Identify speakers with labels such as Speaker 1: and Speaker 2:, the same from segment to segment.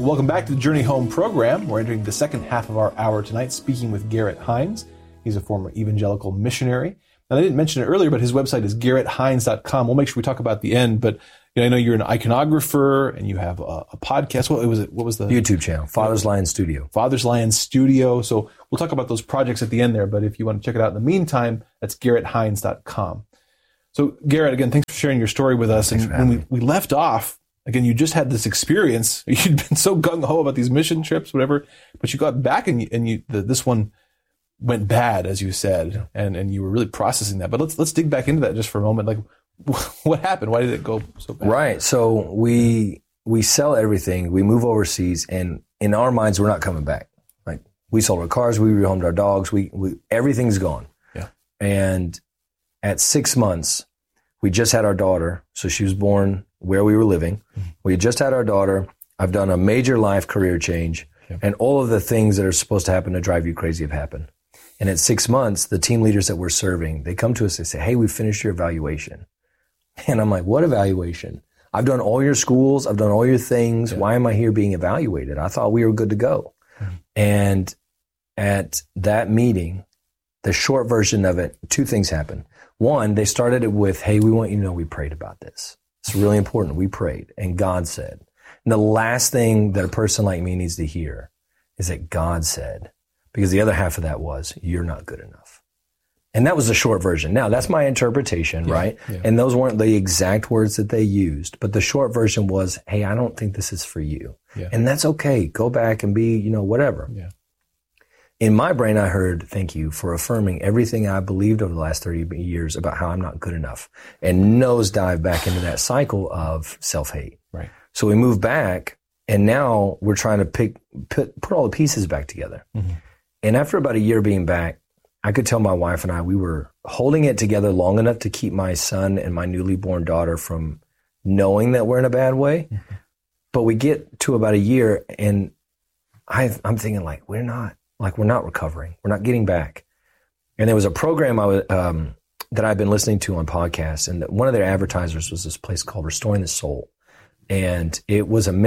Speaker 1: Welcome back to the Journey Home program. We're entering the second half of our hour tonight, speaking with Garrett Hines. He's a former evangelical missionary. And I didn't mention it earlier, but his website is garretthines.com. We'll make sure we talk about the end, but I know you're an iconographer and you have a podcast. What was the
Speaker 2: YouTube channel? Father's Lion Studio.
Speaker 1: Father's Lion Studio. So we'll talk about those projects at the end there, but if you want to check it out in the meantime, that's garretthines.com. So Garrett, again, thanks for sharing your story with us. And when we left off, again, you just had this experience. You'd been so gung-ho about these mission trips, whatever, but you got back and this one went bad, as you said, and you were really processing that. But let's dig back into that just for a moment. Like, what happened? Why did it go so bad?
Speaker 2: Right. So we sell everything. We move overseas, and in our minds, we're not coming back. Like, we sold our cars, we rehomed our dogs, we everything's gone.
Speaker 1: Yeah.
Speaker 2: And at 6 months, we just had our daughter. So she was born where we were living. Mm-hmm. We had just had our daughter. I've done a major life career change, and all of the things that are supposed to happen to drive you crazy have happened. And at 6 months, the team leaders that we're serving, they come to us and say, hey, we finished your evaluation. And I'm like, what evaluation? I've done all your schools. I've done all your things. Yeah. Why am I here being evaluated? I thought we were good to go. Mm-hmm. And at that meeting, the short version of it, two things happened. One, they started it with, hey, we want you to know we prayed about this. It's really important. We prayed, and God said. And the last thing that a person like me needs to hear is that God said, because the other half of that was, you're not good enough. And that was the short version. Now, that's my interpretation, right? Yeah. And those weren't the exact words that they used, but the short version was, hey, I don't think this is for you. Yeah. And that's okay. Go back and be, whatever. Yeah. In my brain, I heard, thank you for affirming everything I believed over the last 30 years about how I'm not good enough, and nosedive back into that cycle of self-hate.
Speaker 1: Right.
Speaker 2: So we moved back, and now we're trying to put all the pieces back together. Mm-hmm. And after about a year being back, I could tell my wife and I, we were holding it together long enough to keep my son and my newly born daughter from knowing that we're in a bad way. Mm-hmm. But we get to about a year, and I'm thinking, we're not recovering. We're not getting back. And there was a program that I've been listening to on podcasts, and one of their advertisers was this place called Restoring the Soul. And it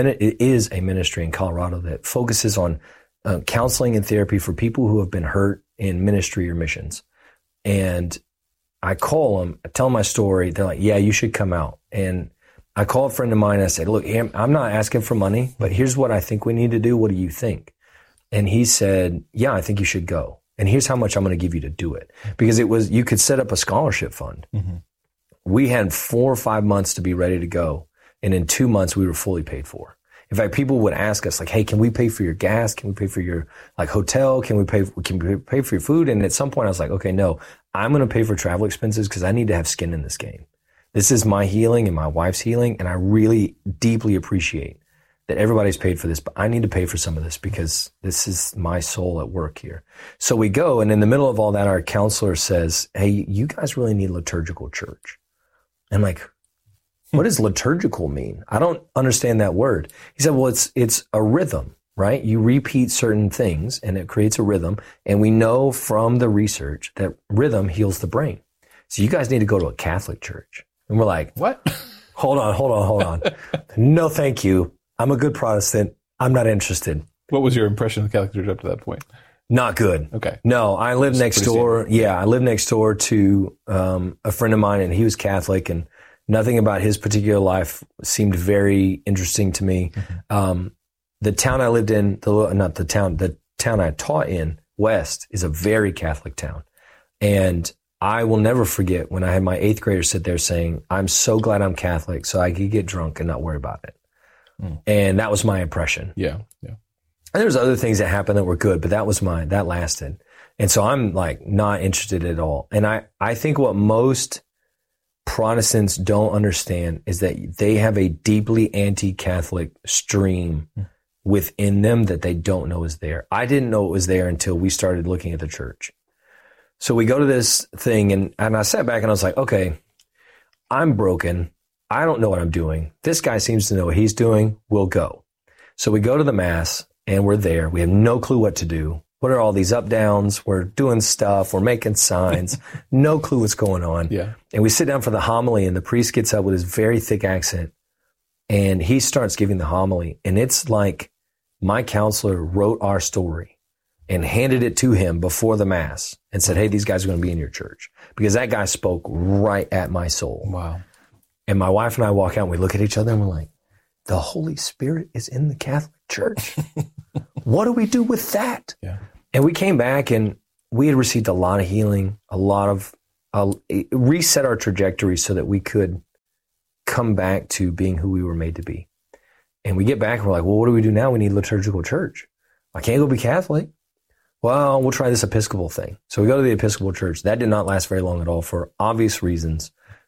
Speaker 2: is a ministry in Colorado that focuses on counseling and therapy for people who have been hurt in ministry or missions. And I call them, I tell them my story. They're like, yeah, you should come out. And I call a friend of mine and I said, look, I'm not asking for money, but here's what I think we need to do. What do you think? And he said, yeah, I think you should go. And here's how much I'm going to give you to do it. Because you could set up a scholarship fund. Mm-hmm. We had 4 or 5 months to be ready to go. And in 2 months, we were fully paid for. In fact, people would ask us, hey, can we pay for your gas? Can we pay for your hotel? Can we pay for your food? And at some point I was like, okay, no, I'm going to pay for travel expenses because I need to have skin in this game. This is my healing and my wife's healing. And I really deeply appreciate that everybody's paid for this, but I need to pay for some of this because this is my soul at work here. So we go, and in the middle of all that, our counselor says, hey, you guys really need liturgical church. I'm like, what does liturgical mean? I don't understand that word. He said, well, it's a rhythm, right? You repeat certain things and it creates a rhythm. And we know from the research that rhythm heals the brain. So you guys need to go to a Catholic church. And we're like,
Speaker 1: what?
Speaker 2: Hold on. No, thank you. I'm a good Protestant. I'm not interested.
Speaker 1: What was your impression of the Catholic Church up to that point?
Speaker 2: Not good.
Speaker 1: Okay.
Speaker 2: No, I lived next door. Standard. Yeah, I lived next door to a friend of mine, and he was Catholic, and nothing about his particular life seemed very interesting to me. Mm-hmm. The town I lived in, the town I taught in, West, is a very Catholic town. And I will never forget when I had my 8th grader sit there saying, I'm so glad I'm Catholic so I could get drunk and not worry about it. Mm. And that was my impression.
Speaker 1: Yeah.
Speaker 2: And there's other things that happened that were good, but that lasted. And so I'm not interested at all. And I think what most Protestants don't understand is that they have a deeply anti-Catholic stream within them that they don't know is there. I didn't know it was there until we started looking at the church. So we go to this thing, and I sat back and I was like, okay, I'm broken. I don't know what I'm doing. This guy seems to know what he's doing. We'll go. So we go to the Mass, and we're there. We have no clue what to do. What are all these up downs? We're doing stuff. We're making signs. No clue what's going on.
Speaker 1: Yeah.
Speaker 2: And we sit down for the homily, and the priest gets up with his very thick accent, and he starts giving the homily. And it's like my counselor wrote our story and handed it to him before the Mass and said, hey, these guys are going to be in your church. Because that guy spoke right at my soul.
Speaker 1: Wow.
Speaker 2: And my wife and I walk out and we look at each other and we're like, the Holy Spirit is in the Catholic Church. What do we do with that?
Speaker 1: Yeah.
Speaker 2: And we came back and we had received a lot of healing, a lot of reset our trajectory so that we could come back to being who we were made to be. And we get back and we're like, well, what do we do now? We need liturgical church. I can't go be Catholic. Well, we'll try this Episcopal thing. So we go to the Episcopal church. That did not last very long at all for obvious reasons.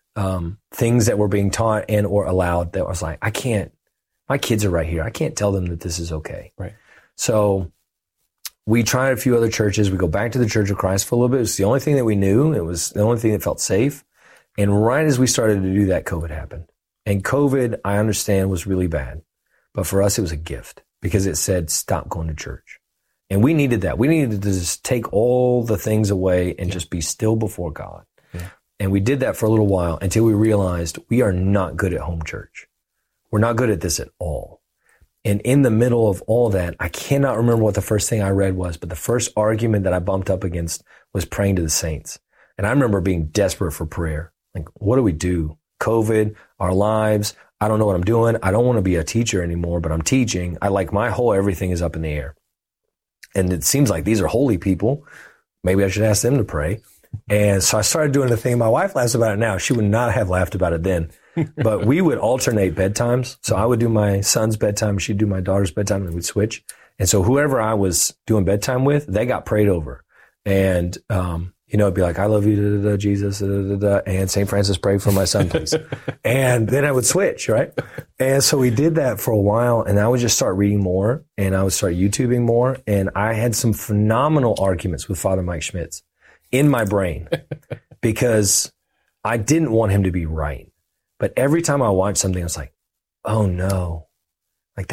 Speaker 2: Things that were being taught and or allowed that was like, I can't, my kids are right here. I can't tell them that this is okay.
Speaker 1: Right.
Speaker 2: So we tried a few other churches. We go back to the Church of Christ for a little bit. It was the only thing that we knew. It was the only thing that felt safe. And right as we started to do that, COVID happened. And COVID, I understand, was really bad. But for us, it was a gift because it said, stop going to church. And we needed that. We needed to just take all the things away and just be still before God. Yeah. And we did that for a little while until we realized we are not good at home church. We're not good at this at all. And in the middle of all that, I cannot remember what the first thing I read was, but the first argument that I bumped up against was praying to the saints. And I remember being desperate for prayer. Like, what do we do? COVID, our lives. I don't know what I'm doing. I don't want to be a teacher anymore, but I'm teaching. My whole everything is up in the air. And it seems like these are holy people. Maybe I should ask them to pray. And so I started doing the thing. My wife laughs about it now. She would not have laughed about it then. But we would alternate bedtimes. So I would do my son's bedtime. She'd do my daughter's bedtime, and we'd switch. And so whoever I was doing bedtime with, they got prayed over. And, it'd be like, I love you, Jesus, and St. Francis, pray for my son, please. And then I would switch, right? And so we did that for a while, and I would just start reading more, and I would start YouTubing more. And I had some phenomenal arguments with Father Mike Schmitz in my brain because I didn't want him to be right. But every time I watched something, I was like, oh no, like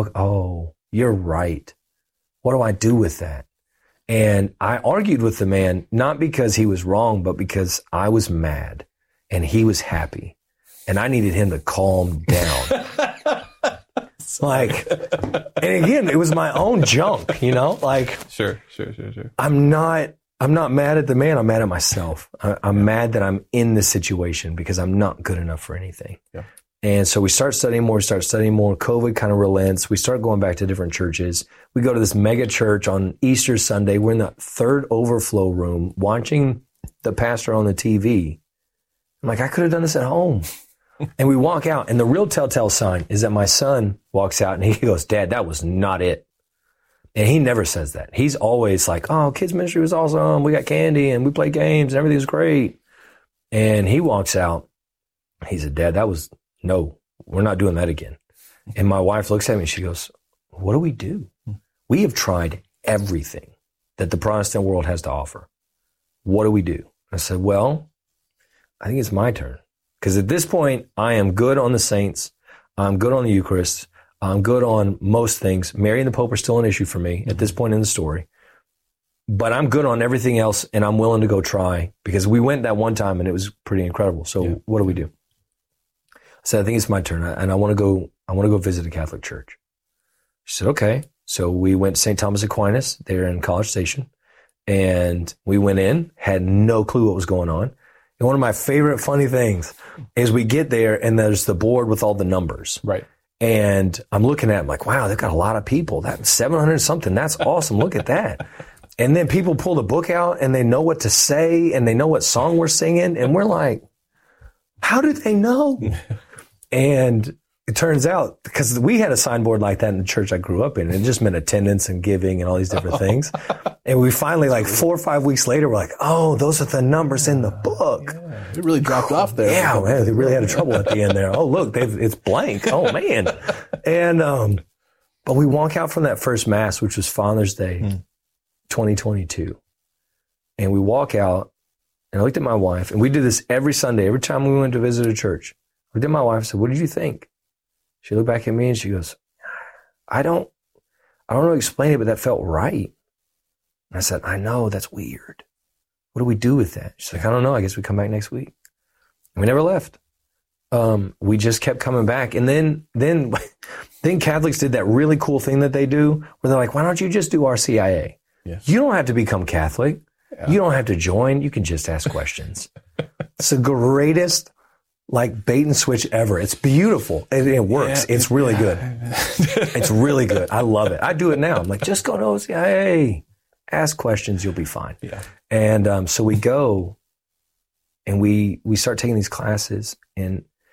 Speaker 2: you're right. What do I do with that? And I argued with the man, not because he was wrong, but because I was mad and he was happy and I needed him to calm down. And again, it was my own junk,
Speaker 1: Sure.
Speaker 2: I'm not mad at the man. I'm mad at myself. I'm mad that I'm in this situation because I'm not good enough for anything. Yeah. And so we start studying more. COVID kind of relents. We start going back to different churches. We go to this mega church on Easter Sunday. We're in the third overflow room watching the pastor on the TV. I'm like, I could have done this at home. And we walk out, and the real telltale sign is that my son walks out and he goes, Dad, that was not it. And he never says that. He's always like, oh, kids ministry was awesome. We got candy and we played games and everything was great. And he walks out. He said, Dad, no, we're not doing that again. And my wife looks at me and she goes, what do we do? We have tried everything that the Protestant world has to offer. What do we do? I said, well, I think it's my turn. Because at this point, I am good on the saints. I'm good on the Eucharist. I'm good on most things. Mary and the Pope are still an issue for me at this point in the story. But I'm good on everything else, and I'm willing to go try because we went that one time, and it was pretty incredible. So What do we do? I said, I think it's my turn, and I want to go visit a Catholic church. She said, okay. So we went to St. Thomas Aquinas there in College Station, and we went in, had no clue what was going on. And one of my favorite funny things is we get there, and there's the board with all the numbers.
Speaker 1: Right.
Speaker 2: And I'm looking at it, I'm like, wow, they've got a lot of people. That's 700 something. That's awesome. Look at that. And then people pull the book out and they know what to say and they know what song we're singing. And we're like, how do they know? And it turns out, because we had a signboard like that in the church I grew up in, and it just meant attendance and giving and all these different things. And we finally, 4 or 5 weeks later, we're like, oh, those are the numbers in the book.
Speaker 1: Yeah. It really dropped off there.
Speaker 2: Yeah, man, they really had trouble at the end there. Oh, look, it's blank. Oh, man. And, but we walk out from that first Mass, which was Father's Day, 2022. And we walk out, and I looked at my wife, and we did this every Sunday, every time we went to visit a church. I looked at my wife and said, what did you think? She looked back at me and she goes, I don't know how to explain it, but that felt right. And I said, I know, that's weird. What do we do with that? She's like, I don't know. I guess we come back next week. And we never left. We just kept coming back. And then Then Catholics did that really cool thing that they do where they're like, why don't you just do RCIA?
Speaker 1: Yeah.
Speaker 2: You don't have to become Catholic. Yeah. You don't have to join. You can just ask questions. It's the greatest like bait and switch ever. It's beautiful. It works. Yeah, it's really good. It's really good. I love it. I do it now. I'm like, just go to OCIA. Ask questions. You'll be fine.
Speaker 1: Yeah.
Speaker 2: And so we go and we start taking these classes. And